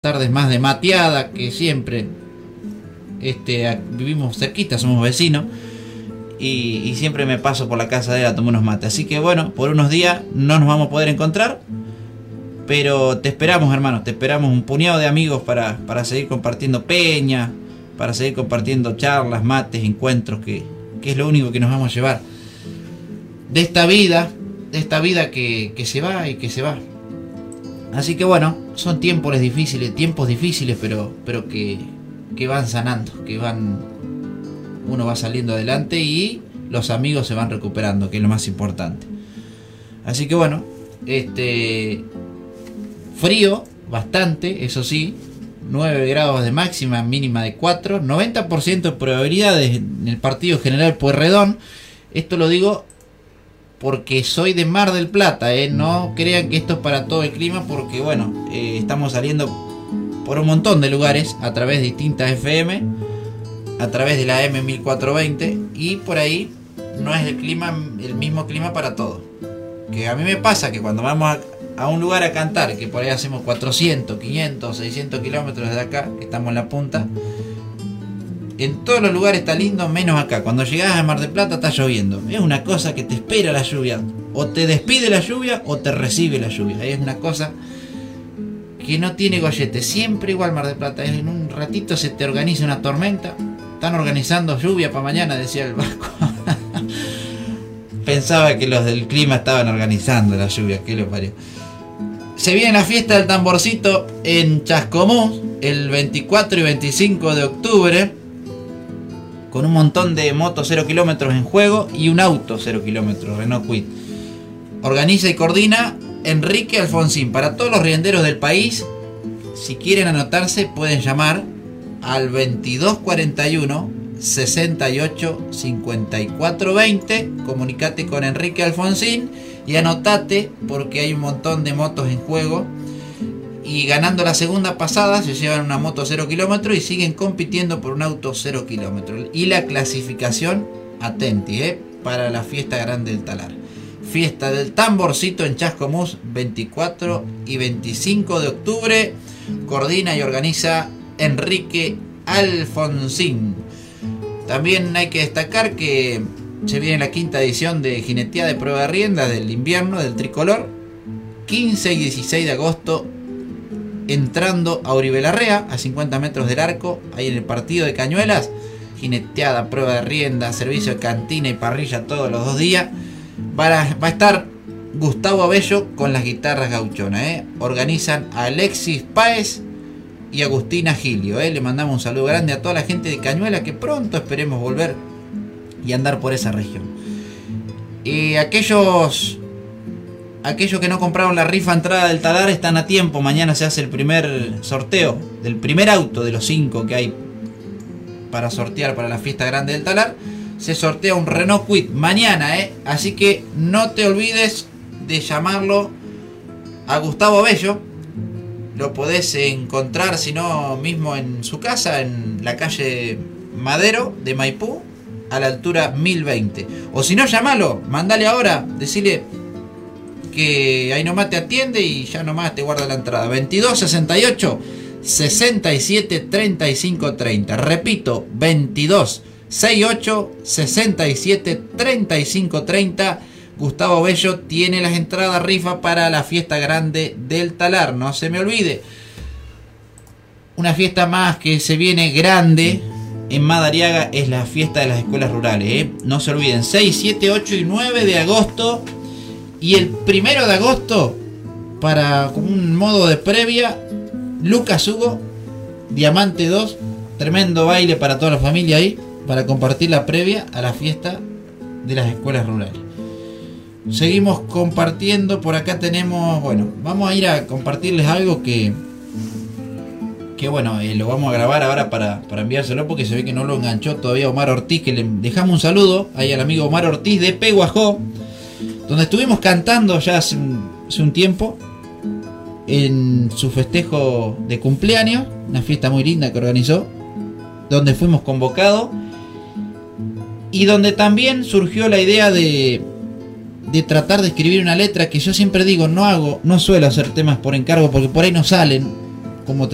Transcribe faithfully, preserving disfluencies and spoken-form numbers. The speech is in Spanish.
Tardes más de mateada que siempre. Este, vivimos cerquita, somos vecinos. Y, y siempre me paso por la casa de él a tomar unos mates. Así que bueno, por unos días no nos vamos a poder encontrar. Pero te esperamos, hermano. Te esperamos un puñado de amigos para, para seguir compartiendo peña. Para seguir compartiendo charlas, mates, encuentros. Que, que es lo único que nos vamos a llevar de esta vida. De esta vida que, que se va y que se va. Así que bueno, son tiempos difíciles, tiempos difíciles, pero, pero que, que van sanando, que van, uno va saliendo adelante y los amigos se van recuperando, que es lo más importante. Así que bueno, este frío, bastante, eso sí, nueve grados de máxima, mínima de cuatro, noventa por ciento de probabilidades en el partido General Pueyrredón. Esto lo digo porque soy de Mar del Plata, ¿eh? No crean que esto es para todo el clima, porque bueno, eh, estamos saliendo por un montón de lugares a través de distintas F M, a través de la M mil cuatrocientos veinte, y por ahí no es el clima, el mismo clima para todos. Que a mí me pasa que cuando vamos a, a un lugar a cantar, que por ahí hacemos cuatrocientos, quinientos, seiscientos kilómetros desde acá, que estamos en la punta, en todos los lugares está lindo, menos acá. Cuando llegás a Mar del Plata está lloviendo. Es una cosa que te espera la lluvia. O te despide la lluvia o te recibe la lluvia. Es una cosa que no tiene gollete. Siempre igual Mar del Plata. En un ratito se te organiza una tormenta. Están organizando lluvia para mañana, decía el Vasco. Pensaba que los del clima estaban organizando la lluvia. ¿Qué lo parió? Se viene la fiesta del tamborcito en Chascomús el veinticuatro y veinticinco de octubre. Con un montón de motos cero kilómetros en juego y un auto cero kilómetros, Renault Kwid. Organiza y coordina Enrique Alfonsín. Para todos los rienderos del país, si quieren anotarse, pueden llamar al veintidós cuarenta y uno, sesenta y ocho, cincuenta y cuatro veinte. Comunicate con Enrique Alfonsín y anotate, porque hay un montón de motos en juego. Y ganando la segunda pasada se llevan una moto cero kilómetros y siguen compitiendo por un auto cero kilómetros. Y la clasificación, atenti, ¿eh? Para la fiesta grande del Talar. Fiesta del tamborcito en Chascomús, veinticuatro y veinticinco de octubre. Coordina y organiza Enrique Alfonsín. También hay que destacar que se viene la quinta edición de Jineteada de Prueba de Rienda del invierno del tricolor. quince y dieciséis de agosto. Entrando a Uribe-Larrea, a cincuenta metros del arco, ahí en el partido de Cañuelas. Jineteada, prueba de rienda, servicio de cantina y parrilla todos los dos días. Va a, va a estar Gustavo Abello con las guitarras gauchonas, ¿eh? Organizan a Alexis Páez y Agustina Gilio, ¿eh? Le mandamos un saludo grande a toda la gente de Cañuelas, que pronto esperemos volver y andar por esa región. Y aquellos... Aquellos que no compraron la rifa entrada del Talar están a tiempo. Mañana se hace el primer sorteo del primer auto de los cinco que hay para sortear para la fiesta grande del Talar. Se sortea un Renault Kwid mañana, ¿eh? Así que no te olvides de llamarlo a Gustavo Abello. Lo podés encontrar, si no, mismo en su casa, en la calle Madero de Maipú, a la altura mil veinte. O si no, llamalo, mandale ahora, decile que ahí nomás te atiende y ya nomás te guarda la entrada. Veintidós sesenta y ocho, sesenta y siete, treinta y cinco, treinta. Repito, veintidós sesenta y ocho, sesenta y siete, treinta y cinco, treinta. Gustavo Bello tiene las entradas rifa para la fiesta grande del Talar. No se me olvide. Una fiesta más que se viene grande en Madariaga es la fiesta de las escuelas rurales, ¿eh? No se olviden, seis, siete, ocho y nueve de agosto. Y el primero de agosto, para como un modo de previa, Lucas Hugo, Diamante dos, tremendo baile para toda la familia ahí, para compartir la previa a la fiesta de las escuelas rurales. Seguimos compartiendo, por acá tenemos, bueno, vamos a ir a compartirles algo que, que bueno, eh, lo vamos a grabar ahora para, para enviárselo, porque se ve que no lo enganchó todavía Omar Ortiz, que le dejamos un saludo ahí al amigo Omar Ortiz de Peguajó, donde estuvimos cantando ya hace un, hace un tiempo en su festejo de cumpleaños, una fiesta muy linda que organizó, donde fuimos convocados y donde también surgió la idea de, de tratar de escribir una letra que yo siempre digo, no hago, no suelo hacer temas por encargo porque por ahí no salen, como te